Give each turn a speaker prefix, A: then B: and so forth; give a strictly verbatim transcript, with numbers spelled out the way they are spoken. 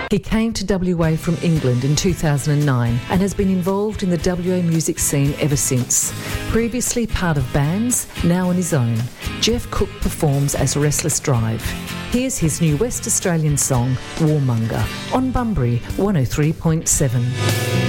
A: He came to W A from England in two thousand nine and has been involved in the W A music scene ever since. Previously part of bands, now on his own, Jeff Cook performs as Restless Drive. Here's his new West Australian song, Warmonger, on Bunbury one oh three point seven.